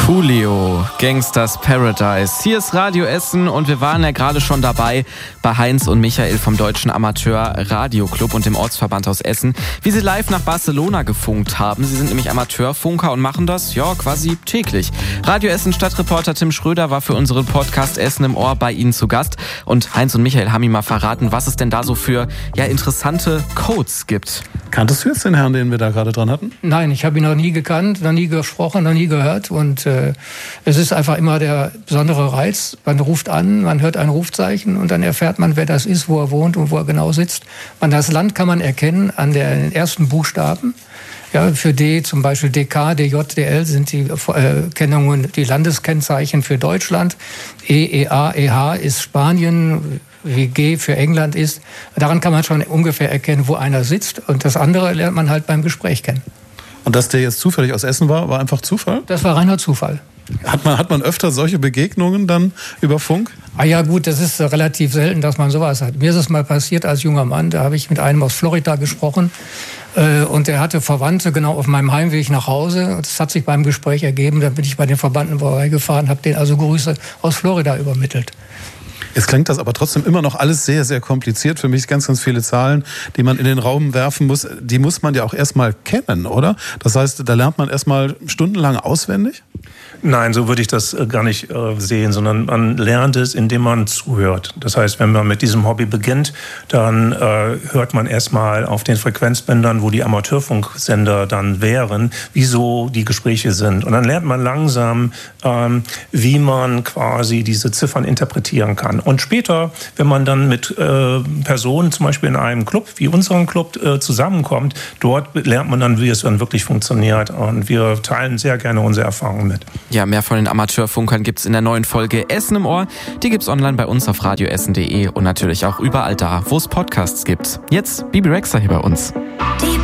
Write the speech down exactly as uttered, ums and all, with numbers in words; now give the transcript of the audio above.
Coolio, Gangsters Paradise. Hier ist Radio Essen und wir waren ja gerade schon dabei bei Heinz und Michael vom Deutschen Amateur Radioclub und dem Ortsverband aus Essen, wie sie live nach Barcelona gefunkt haben. Sie sind nämlich Amateurfunker und machen das, ja, quasi täglich. Radio Essen Stadtreporter Tim Schröder war für unseren Podcast Essen im Ohr bei Ihnen zu Gast und Heinz und Michael haben ihm mal verraten, was es denn da so für, ja, interessante Codes gibt. Kanntest du jetzt den Herrn, den wir da gerade dran hatten? Nein, ich habe ihn noch nie gekannt, noch nie gesprochen, noch nie gehört. Und äh, es ist einfach immer der besondere Reiz. Man ruft an, man hört ein Rufzeichen und dann erfährt man, wer das ist, wo er wohnt und wo er genau sitzt. Man, das Land kann man erkennen an den ersten Buchstaben. Ja, für D zum Beispiel D K, D J, D L sind die äh, Kennungen, die Landeskennzeichen für Deutschland. E, E A, E H ist Spanien, wie G für England ist. Daran kann man schon ungefähr erkennen, wo einer sitzt. Und das andere lernt man halt beim Gespräch kennen. Und dass der jetzt zufällig aus Essen war, war einfach Zufall? Das war reiner Zufall. Hat man, hat man öfter solche Begegnungen dann über Funk? Ah ja gut, das ist relativ selten, dass man sowas hat. Mir ist es mal passiert als junger Mann, da habe ich mit einem aus Florida gesprochen äh, und der hatte Verwandte genau auf meinem Heimweg nach Hause. Und das hat sich beim Gespräch ergeben, dann bin ich bei den Verwandten vorbeigefahren, habe denen also Grüße aus Florida übermittelt. Jetzt klingt das aber trotzdem immer noch alles sehr, sehr kompliziert. Für mich ganz, ganz viele Zahlen, die man in den Raum werfen muss. Die muss man ja auch erstmal kennen, oder? Das heißt, da lernt man erstmal stundenlang auswendig? Nein, so würde ich das gar nicht äh, sehen, sondern man lernt es, indem man zuhört. Das heißt, wenn man mit diesem Hobby beginnt, dann äh, hört man erstmal auf den Frequenzbändern, wo die Amateurfunksender dann wären, wieso die Gespräche sind. Und dann lernt man langsam, ähm, wie man quasi diese Ziffern interpretieren kann. Und später, wenn man dann mit äh, Personen, zum Beispiel in einem Club wie unserem Club, äh, zusammenkommt, dort lernt man dann, wie es dann wirklich funktioniert. Und wir teilen sehr gerne unsere Erfahrungen mit. Ja, mehr von den Amateurfunkern gibt's in der neuen Folge Essen im Ohr. Die gibt's online bei uns auf radioessen punkt de und natürlich auch überall da, wo es Podcasts gibt. Jetzt Bibi Rexha hier bei uns. Die